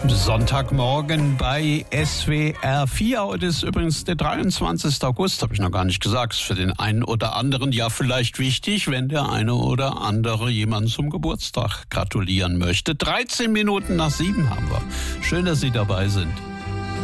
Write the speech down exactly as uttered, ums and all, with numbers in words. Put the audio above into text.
Sonntagmorgen bei S W R vier. Heute ist übrigens der dreiundzwanzigster August, habe ich noch gar nicht gesagt. Ist für den einen oder anderen ja vielleicht wichtig, wenn der eine oder andere jemanden zum Geburtstag gratulieren möchte. dreizehn Minuten nach sieben haben wir. Schön, dass Sie dabei sind.